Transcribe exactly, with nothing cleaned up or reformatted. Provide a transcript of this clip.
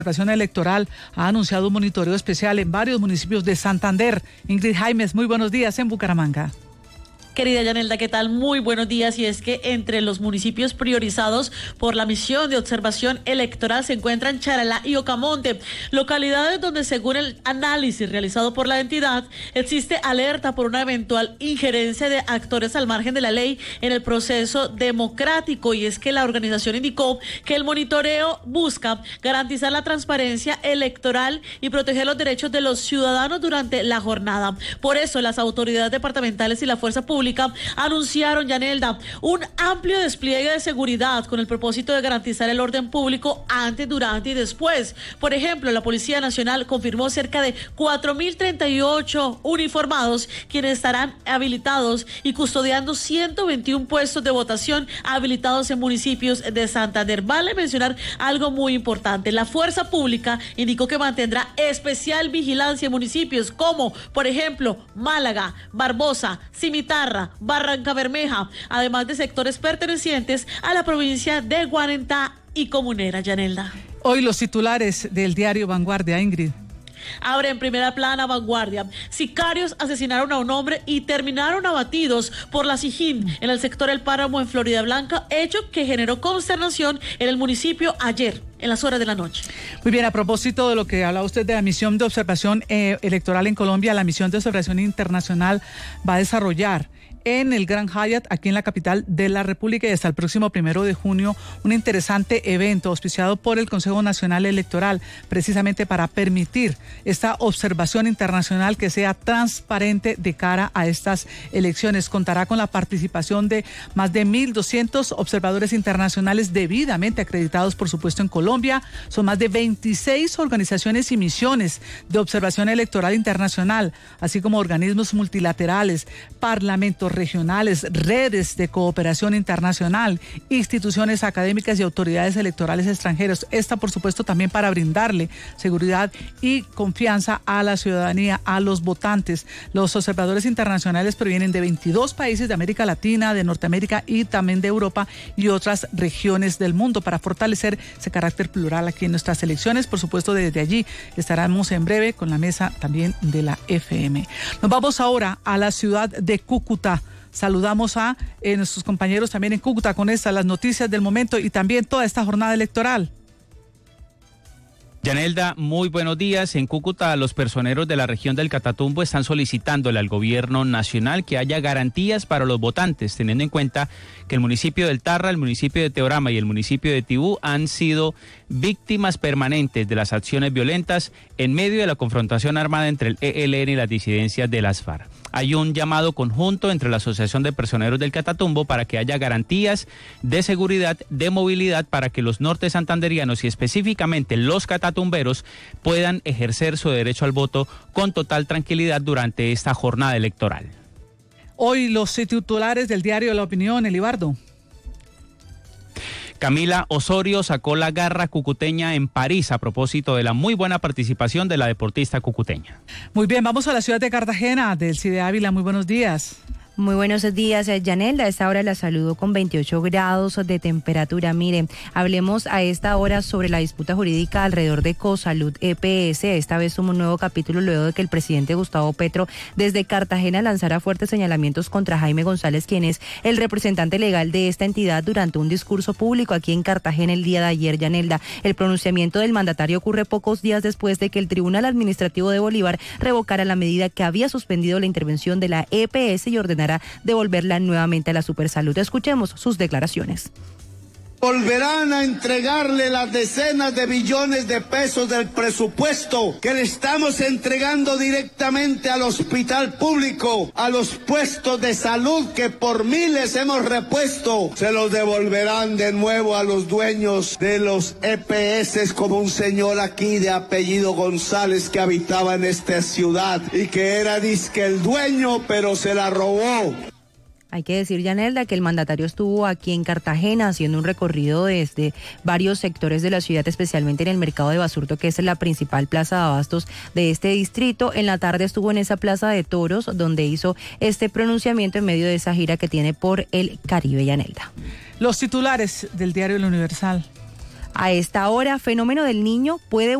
Observación Electoral ha anunciado un monitoreo especial en varios municipios de Santander. Ingrid Jaimes, muy buenos días en Bucaramanga. Querida Yanelda, ¿qué tal? Muy buenos días. Y es que entre los municipios priorizados por la misión de observación electoral se encuentran Charalá y Ocamonte, localidades donde, según el análisis realizado por la entidad, existe alerta por una eventual injerencia de actores al margen de la ley en el proceso democrático. Y es que la organización indicó que el monitoreo busca garantizar la transparencia electoral y proteger los derechos de los ciudadanos durante la jornada. Por eso, las autoridades departamentales y la fuerza pública anunciaron, Yanelda, un amplio despliegue de seguridad con el propósito de garantizar el orden público antes, durante y después. Por ejemplo, la Policía Nacional confirmó cerca de cuatro mil treinta y ocho uniformados quienes estarán habilitados y custodiando ciento veintiún puestos de votación habilitados en municipios de Santander. Vale mencionar algo muy importante. La fuerza pública indicó que mantendrá especial vigilancia en municipios como, por ejemplo, Málaga, Barbosa, Cimitarra, Barranca Bermeja, además de sectores pertenecientes a la provincia de Guarentá y Comunera, Yanelda. Hoy los titulares del diario Vanguardia, Ingrid. Abre en primera plana Vanguardia. Sicarios asesinaron a un hombre y terminaron abatidos por la SIJIN en el sector El Páramo en Florida Blanca, hecho que generó consternación en el municipio ayer, en las horas de la noche. Muy bien, a propósito de lo que hablaba usted de la misión de observación eh, electoral en Colombia, la misión de observación internacional va a desarrollar en el Grand Hyatt, aquí en la capital de la República, y hasta el próximo primero de junio, un interesante evento auspiciado por el Consejo Nacional Electoral, precisamente para permitir esta observación internacional que sea transparente de cara a estas elecciones. Contará con la participación de más de mil doscientos observadores internacionales debidamente acreditados, por supuesto, en Colombia. Son más de veintiséis organizaciones y misiones de observación electoral internacional, así como organismos multilaterales, parlamentos regionales, redes de cooperación internacional, instituciones académicas y autoridades electorales extranjeros. Esta, por supuesto, también para brindarle seguridad y confianza a la ciudadanía, a los votantes. Los observadores internacionales provienen de veintidós países de América Latina, de Norteamérica y también de Europa y otras regiones del mundo para fortalecer ese carácter plural aquí en nuestras elecciones. Por supuesto, desde allí estaremos en breve con la mesa también de la F M. Nos vamos ahora a la ciudad de Cúcuta. Saludamos a eh, nuestros compañeros también en Cúcuta con estas, las noticias del momento y también toda esta jornada electoral. Yanelda, muy buenos días. En Cúcuta, los personeros de la región del Catatumbo están solicitándole al gobierno nacional que haya garantías para los votantes, teniendo en cuenta que el municipio del Tarra, el municipio de Teorama y el municipio de Tibú han sido víctimas permanentes de las acciones violentas en medio de la confrontación armada entre el E L N y las disidencias de las FARC. Hay un llamado conjunto entre la Asociación de Personeros del Catatumbo para que haya garantías de seguridad, de movilidad, para que los norte santanderianos y específicamente los catatumberos puedan ejercer su derecho al voto con total tranquilidad durante esta jornada electoral. Hoy los titulares del diario La Opinión, Elibardo. Camila Osorio sacó la garra cucuteña en París a propósito de la muy buena participación de la deportista cucuteña. Muy bien, vamos a la ciudad de Cartagena, del Cide Ávila. Muy buenos días. Muy buenos días, Yanelda. A esta hora la saludo con veintiocho grados de temperatura. Mire, hablemos a esta hora sobre la disputa jurídica alrededor de Cosalud E P S. Esta vez un nuevo capítulo luego de que el presidente Gustavo Petro desde Cartagena lanzara fuertes señalamientos contra Jaime González, quien es el representante legal de esta entidad, durante un discurso público aquí en Cartagena el día de ayer, Yanelda. El pronunciamiento del mandatario ocurre pocos días después de que el Tribunal Administrativo de Bolívar revocara la medida que había suspendido la intervención de la E P S y ordenara devolverla nuevamente a la Supersalud. Escuchemos sus declaraciones. Volverán a entregarle las decenas de billones de pesos del presupuesto que le estamos entregando directamente al hospital público, a los puestos de salud que por miles hemos repuesto. Se los devolverán de nuevo a los dueños de los E P S, como un señor aquí de apellido González que habitaba en esta ciudad y que era disque el dueño, pero se la robó. Hay que decir, Yanelda, que el mandatario estuvo aquí en Cartagena haciendo un recorrido desde varios sectores de la ciudad, especialmente en el mercado de Basurto, que es la principal plaza de abastos de este distrito. En la tarde estuvo en esa plaza de toros, donde hizo este pronunciamiento en medio de esa gira que tiene por el Caribe, Yanelda. Los titulares del diario El Universal. A esta hora, fenómeno del niño puede